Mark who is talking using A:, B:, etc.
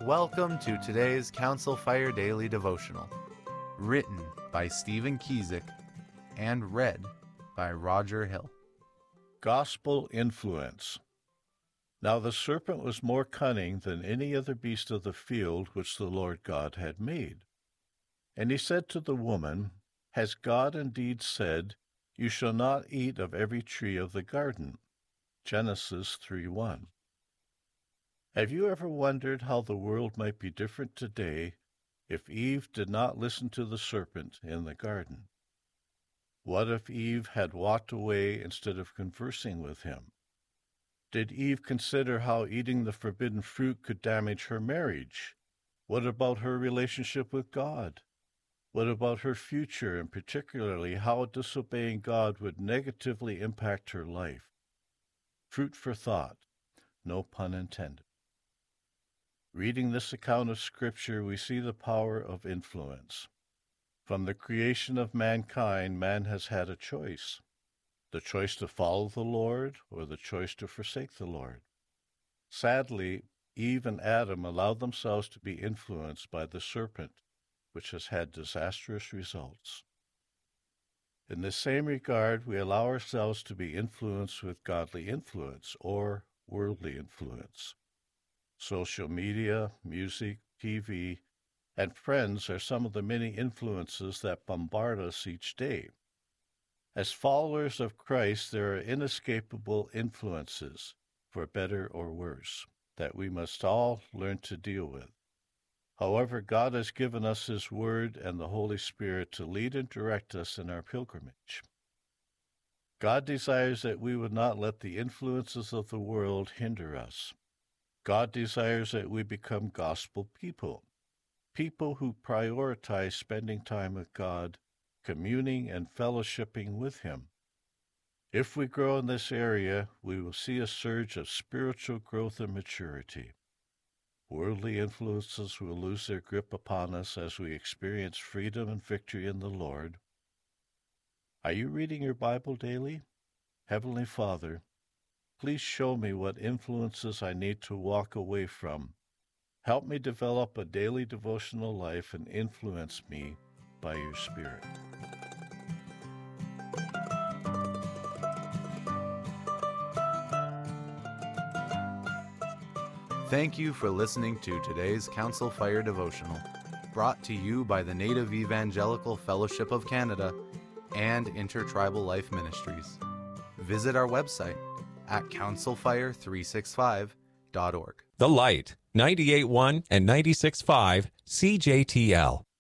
A: Welcome to today's Council Fire Daily Devotional, written by Stephen Kiesek and read by Roger Hill.
B: Gospel influence. Now the serpent was more cunning than any other beast of the field which the Lord God had made. And he said to the woman, Has God indeed said, You shall not eat of every tree of the garden? Genesis 3:1. Have you ever wondered how the world might be different today if Eve did not listen to the serpent in the garden? What if Eve had walked away instead of conversing with him? Did Eve consider how eating the forbidden fruit could damage her marriage? What about her relationship with God? What about her future, and particularly how disobeying God would negatively impact her life? Fruit for thought, no pun intended. Reading this account of Scripture, we see the power of influence. From the creation of mankind, man has had a choice. The choice to follow the Lord or the choice to forsake the Lord. Sadly, Eve and Adam allowed themselves to be influenced by the serpent, which has had disastrous results. In the same regard, we allow ourselves to be influenced with godly influence or worldly influence. Social media, music, TV, and friends are some of the many influences that bombard us each day. As followers of Christ, there are inescapable influences, for better or worse, that we must all learn to deal with. However, God has given us His Word and the Holy Spirit to lead and direct us in our pilgrimage. God desires that we would not let the influences of the world hinder us. God desires that we become gospel people, people who prioritize spending time with God, communing and fellowshipping with Him. If we grow in this area, we will see a surge of spiritual growth and maturity. Worldly influences will lose their grip upon us as we experience freedom and victory in the Lord. Are you reading your Bible daily? Heavenly Father, please show me what influences I need to walk away from. Help me develop a daily devotional life and influence me by your Spirit.
A: Thank you for listening to today's Council Fire Devotional, brought to you by the Native Evangelical Fellowship of Canada and Intertribal Life Ministries. Visit our website at councilfire365.org.
C: The Light, 98.1 and 96.5 CJTL.